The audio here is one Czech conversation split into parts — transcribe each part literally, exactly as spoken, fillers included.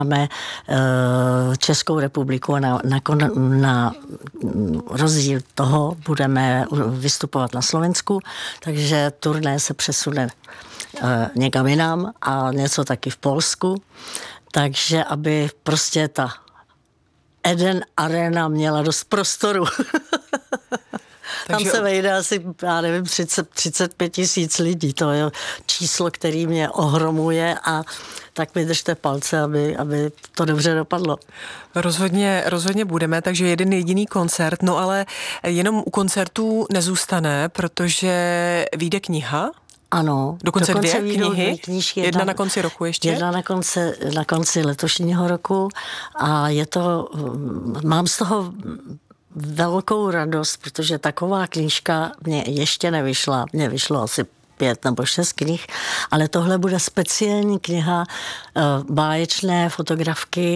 Máme Českou republiku a na, na, na rozdíl toho budeme vystupovat na Slovensku, takže turné se přesune někam jinam a něco taky v Polsku. Takže aby prostě ta Eden Arena měla dost prostoru. Tam se vejde asi, já nevím, třicet, třicet pět tisíc lidí. To je číslo, který mě ohromuje a tak mi držte palce, aby, aby to dobře dopadlo. Rozhodně, rozhodně budeme, takže jeden jediný koncert, no ale jenom u koncertů nezůstane, protože vyjde kniha. Ano. Dokonce, dokonce dvě knihy, knížky, jedna, jedna na konci roku ještě? Jedna na konci, na konci letošního roku a je to, mám z toho velkou radost, protože taková knížka mě ještě nevyšla. Mně vyšlo asi pět nebo šest knih, ale tohle bude speciální kniha, báječné fotografky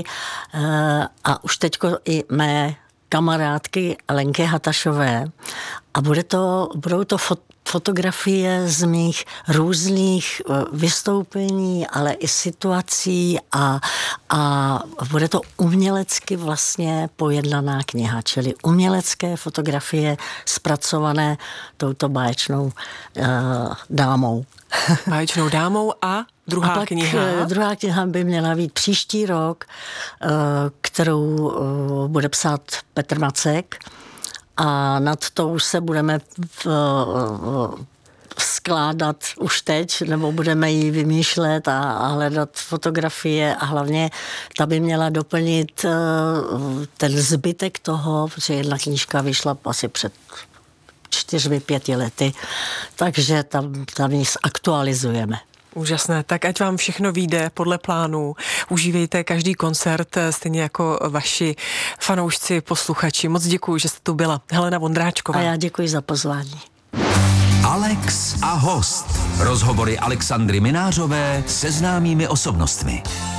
a už teďko i mé kamarádky Lenky Hatašové. A bude to, budou to fot, fotografie z mých různých vystoupení, ale i situací a, a bude to umělecky vlastně pojednaná kniha, čili umělecké fotografie zpracované touto báječnou uh, dámou. Báječnou dámou a druhá a pak kniha? Druhá kniha by měla být příští rok, uh, kterou uh, bude psát Petr Macek. A nad tou se budeme v, uh, skládat už teď, nebo budeme ji vymýšlet a, a hledat fotografie a hlavně ta by měla doplnit uh, ten zbytek toho, protože jedna knížka vyšla asi před čtyřmi, pěti lety, takže tam, tam ji zaktualizujeme. Úžasné, tak ať vám všechno vyjde podle plánů. Užívejte každý koncert, stejně jako vaši fanoušci, posluchači. Moc děkuji, že jste tu byla. Helena Vondráčková. A já děkuji za pozvání. Alex a host. Rozhovory Alexandry Minářové se známými osobnostmi.